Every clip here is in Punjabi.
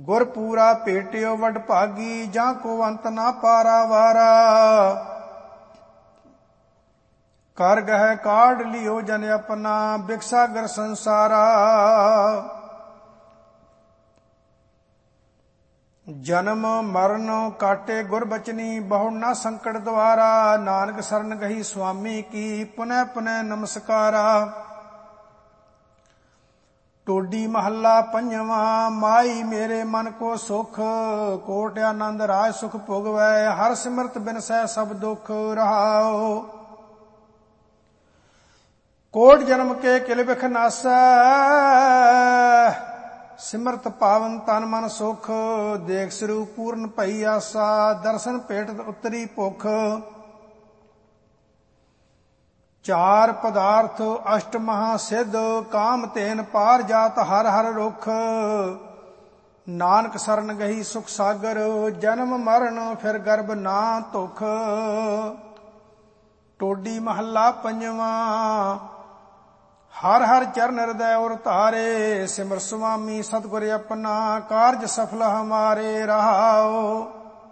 ਗੁਰ ਪੂਰਾ ਭੇਟਿਓ ਵਡ ਭਾਗੀ, ਜਾਂ ਕੋ ਅੰਤ ਨਾ ਪਾਰਾ ਵਾਰਾ। ਕਰ ਗਹਿ ਕਾਢ ਲਿਓ ਜਨ ਆਪਣਾ, ਬਿਕਸਾਗਰ ਸੰਸਾਰਾ। ਜਨਮ ਮਰਨ ਕਾਟੇ ਗੁਰ ਬਚਨੀ, ਬਹੁ ਨਾ ਸੰਕਟ ਦੁਆਰਾ। ਨਾਨਕ ਸਰਨ ਗਹੀ ਸੁਆਮੀ ਕੀ, ਪੁਨਹ ਪੁਨਹ ਨਮਸਕਾਰਾ। ਟੋਡੀ ਮਹੱਲਾ ਪੰਜਵਾਂ। ਮਾਈ ਮੇਰੇ ਮਨ ਕੋ ਸੁਖ, ਕੋਟ ਆਨੰਦ ਰਾਜ ਸੁਖ ਭੋਗਵੈ। ਹਰ ਸਿਮਰਤ ਬਿਨਸੈ ਸਭ ਦੁਖ ਰਹਾਓ। ਕੋਟ ਜਨਮ ਕੇ ਕਿਲ ਬਿਖ ਨਾਸੈ, ਸਿਮਰਤ ਪਾਵਨ ਤਨ ਮਨ ਸੁਖ। ਦੇਖ ਸਰੂਪ ਪੂਰਨ ਭਈ ਆਸਾ, ਦਰਸ਼ਨ ਭੇਟਤ ਉਤਰੀ ਭੁਖ। ਚਾਰ ਪਦਾਰਥ ਅਸ਼ਟ ਮਹਾ ਸਿੱਧ, ਕਾਮ ਤੇਨ ਪਾਰ ਜਾਤ ਹਰ ਹਰ ਰੁਖ। ਨਾਨਕ ਸਰਨ ਗਹੀ ਸੁਖ ਸਾਗਰ, ਜਨਮ ਮਰਨ ਫਿਰ ਗਰਭ ਨਾ ਧੁਖ। ਟੋਡੀ ਮਹੱਲਾ ਪੰਜਵਾਂ। ਹਰ ਹਰ ਚਰਨ ਹਿਰਦੈ ਉਰ ਧਾਰੇ, ਸਿਮਰ ਸੁਆਮੀ ਸਤਿਗੁਰ ਆਪਣਾ। ਕਾਰਜ ਸਫਲ ਹਮਾਰੇ ਰਹਾਓ।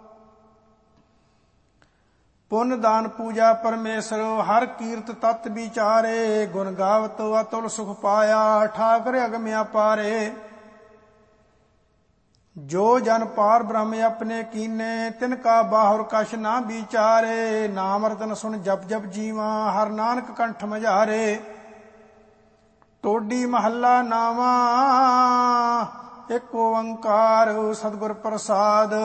ਪੁੰਨ ਦਾਨ ਪੂਜਾ ਪਰਮੇਸ਼ਰ, ਹਰ ਕੀਰਤ ਤਤ ਵਿਚਾਰੇ। ਗੁਣ ਗਾਵਤ ਅਤੁਲ ਸੁਖ ਪਾਇਆ, ਠਾਕੁਰ ਅਗਮ ਅਪਾਰੇ। ਜੋ ਜਨ ਪਾਰ ਬ੍ਰਹਮ ਆਪਣੇ ਕੀਨੇ, ਤਿਨ ਕਾ ਬਾਹੁਰ ਕਛ ਨਾ ਵਿਚਾਰੇ। ਨਾਮ ਰਤਨ ਸੁਣ ਜਪ ਜਪ ਜੀਵਾ, ਹਰ ਨਾਨਕ ਕੰਠ ਮਝਾਰੇ। ਟੋਡੀ ਮਹੱਲਾ ਨਾਵਾਂ। ਇੱਕ ਓੰਕਾਰ ਸਤਿਗੁਰ ਪ੍ਰਸਾਦ।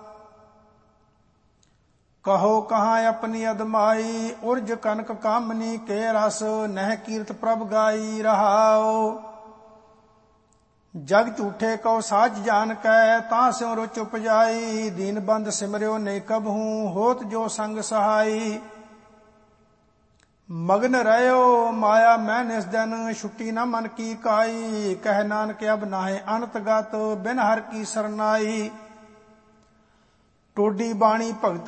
ਕਹੋ ਕਹਾਂ ਆਪਣੀ ਅਦਮਾਈ, ਉਰਜ ਕਨਕ ਕਾਮਨੀ ਕੇ ਰਸ। ਨਹਿ ਕੀਰਤ ਪ੍ਰਭ ਗਾਈ ਰਹਾਓ। ਜਗ ਝੂਠੇ ਕਉ ਸਾਚ ਜਾਨ ਕੈ, ਤਾਂ ਸਿਉ ਰੁਚ ਉਪਜਾਈ। ਦੀਨ ਬੰਦ ਸਿਮਰਿਓ ਨਹੀਂ ਕਬਹੂ, ਹੋਤ ਜੋ ਸੰਗ ਸਹਾਈ। ਮਗਨ ਰਹਿਓ ਮਾਇਆ ਮੈਂ ਨਿਸ ਦਿਨ, ਛੁੱਟੀ ਨਾ ਮਨ ਕੀ ਕਾਈ। ਕਹਿ ਨਾਨਕ ਅਬ ਨਾਹਿ ਅਨਤ ਗਤ, ਬਿਨ ਹਰ ਕੀ ਸਰਨਾਈ। ਟੋਡੀ ਬਾਣੀ ਭਗਤ